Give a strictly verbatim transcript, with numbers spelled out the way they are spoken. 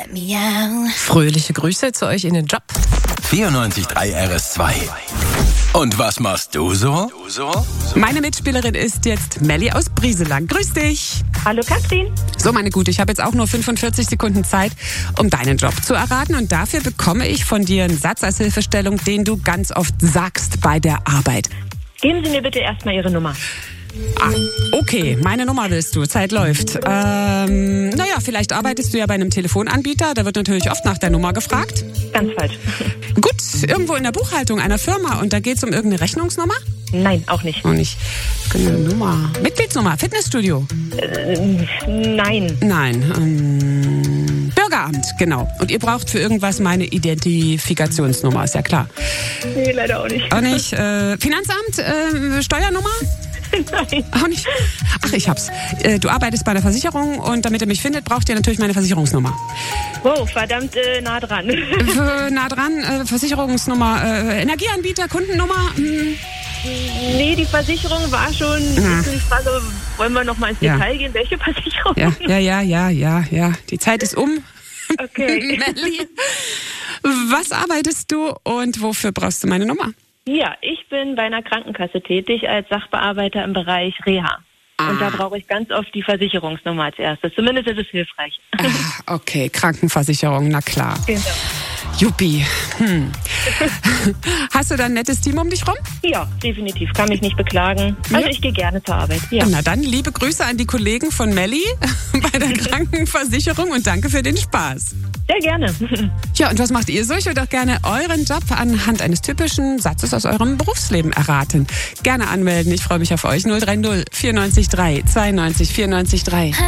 Fröhliche Grüße zu euch in den Job. vierundneunzig Komma drei R S zwei. Und was machst du so? Meine Mitspielerin ist jetzt Melli aus Brieselang. Grüß dich. Hallo Katrin. So, meine Gute, ich habe jetzt auch nur fünfundvierzig Sekunden Zeit, um deinen Job zu erraten. Und dafür bekomme ich von dir einen Satz als Hilfestellung, den du ganz oft sagst bei der Arbeit. Geben Sie mir bitte erstmal Ihre Nummer. Ah, okay, meine Nummer willst du. Zeit läuft. Ähm, naja, vielleicht arbeitest du ja bei einem Telefonanbieter. Da wird natürlich oft nach der Nummer gefragt. Ganz falsch. Gut, irgendwo in der Buchhaltung einer Firma. Und da geht es um irgendeine Rechnungsnummer? Nein, auch nicht. Auch nicht. Eine Nummer. Mitgliedsnummer, Fitnessstudio? Äh, nein. Nein. Ähm, Bürgeramt, genau. Und ihr braucht für irgendwas meine Identifikationsnummer, ist ja klar. Nee, leider auch nicht. Auch nicht. Äh, Finanzamt, äh, Steuernummer? Nein. Auch nicht. Ach, ich hab's. Äh, du arbeitest bei der Versicherung und damit ihr mich findet, braucht ihr natürlich meine Versicherungsnummer. Wow, verdammt äh, nah dran. Äh, nah dran, äh, Versicherungsnummer, äh, Energieanbieter, Kundennummer. Hm. Nee, die Versicherung war schon. Ja. Die Frage, wollen wir noch mal ins Ja. Detail gehen? Welche Versicherung? Ja, ja, ja, ja, ja, ja. Die Zeit ist um. Okay. Melli, was arbeitest du und wofür brauchst du meine Nummer? Ja, ich bin bei einer Krankenkasse tätig als Sachbearbeiter im Bereich Reha. Ah. Und da brauche ich ganz oft die Versicherungsnummer als erstes. Zumindest ist es hilfreich. Ah, okay, Krankenversicherung, na klar. Genau. Juppie. Hm. Hast du da ein nettes Team um dich rum? Ja, definitiv. Kann mich nicht beklagen. Also Ja. ich gehe gerne zur Arbeit. Ja. Na dann, liebe Grüße an die Kollegen von Melli bei der Krankenversicherung und danke für den Spaß. Sehr gerne. Ja, und was macht ihr so? Ich würde auch gerne euren Job anhand eines typischen Satzes aus eurem Berufsleben erraten. Gerne anmelden, ich freue mich auf euch. null drei null vierundneunzig drei zweiundneunzig vierundneunzig drei.